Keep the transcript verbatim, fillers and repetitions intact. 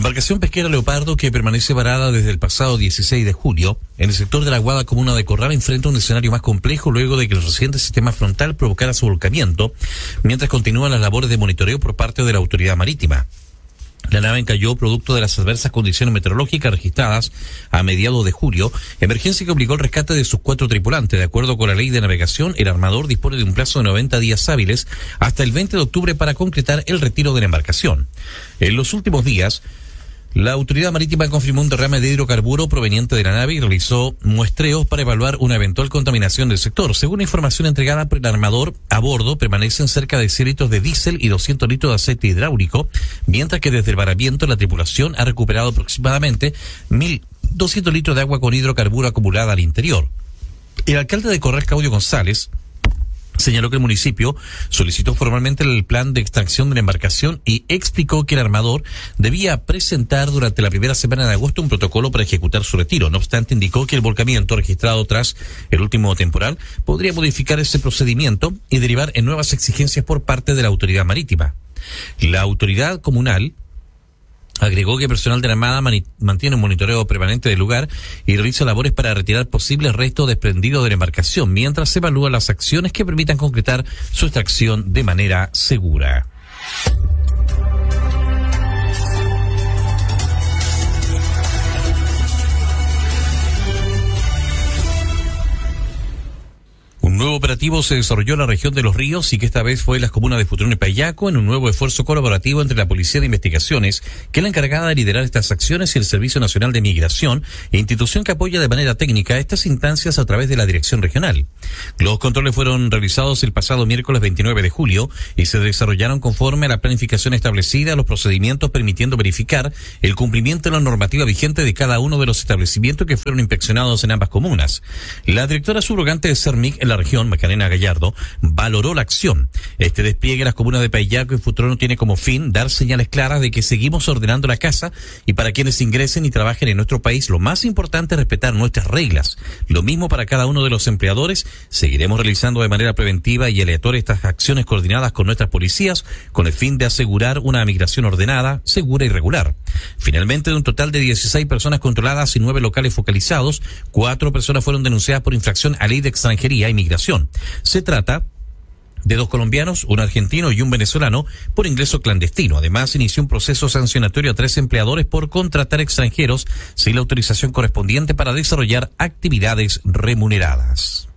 embarcación pesquera Leopardo, que permanece varada desde el pasado dieciséis de julio en el sector de la Aguada comuna de Corral, enfrenta un escenario más complejo luego de que el reciente sistema frontal provocara su volcamiento, mientras continúan las labores de monitoreo por parte de la autoridad marítima. La nave encalló producto de las adversas condiciones meteorológicas registradas a mediados de julio, emergencia que obligó el rescate de sus cuatro tripulantes. De acuerdo con la ley de navegación, el armador dispone de un plazo de noventa días hábiles hasta el veinte de octubre para concretar el retiro de la embarcación. En los últimos días, la autoridad marítima confirmó un derrame de hidrocarburo proveniente de la nave y realizó muestreos para evaluar una eventual contaminación del sector. Según la información entregada por el armador, a bordo permanecen cerca de cien litros de diésel y doscientos litros de aceite hidráulico, mientras que desde el varamiento la tripulación ha recuperado aproximadamente mil doscientos litros de agua con hidrocarburo acumulada al interior. El alcalde de Corral, Claudio González, señaló que el municipio solicitó formalmente el plan de extracción de la embarcación y explicó que el armador debía presentar durante la primera semana de agosto un protocolo para ejecutar su retiro. No obstante, indicó que el volcamiento registrado tras el último temporal podría modificar ese procedimiento y derivar en nuevas exigencias por parte de la autoridad marítima. La autoridad comunal agregó que personal de la Armada mani- mantiene un monitoreo permanente del lugar y realiza labores para retirar posibles restos desprendidos de la embarcación, mientras se evalúan las acciones que permitan concretar su extracción de manera segura. Un nuevo operativo se desarrolló en la región de Los Ríos y que esta vez fue en las comunas de Futrón y Payaco, en un nuevo esfuerzo colaborativo entre la Policía de Investigaciones, que es la encargada de liderar estas acciones, y el Servicio Nacional de Migración, institución que apoya de manera técnica estas instancias a través de la Dirección Regional. Los controles fueron realizados el pasado miércoles veintinueve de julio y se desarrollaron conforme a la planificación establecida, los procedimientos permitiendo verificar el cumplimiento de la normativa vigente de cada uno de los establecimientos que fueron inspeccionados en ambas comunas. La directora subrogante de CERMIC en la región, Macarena Gallardo, valoró la acción. Este despliegue en las comunas de Payaco y Futrono tiene como fin dar señales claras de que seguimos ordenando la casa, y para quienes ingresen y trabajen en nuestro país, lo más importante es respetar nuestras reglas. Lo mismo para cada uno de los empleadores. Seguiremos realizando de manera preventiva y aleatoria estas acciones coordinadas con nuestras policías con el fin de asegurar una migración ordenada, segura y regular. Finalmente, de un total de dieciséis personas controladas y nueve locales focalizados, cuatro personas fueron denunciadas por infracción a ley de extranjería y migración. Se trata de dos colombianos, un argentino y un venezolano por ingreso clandestino. Además, inició un proceso sancionatorio a tres empleadores por contratar extranjeros sin la autorización correspondiente para desarrollar actividades remuneradas.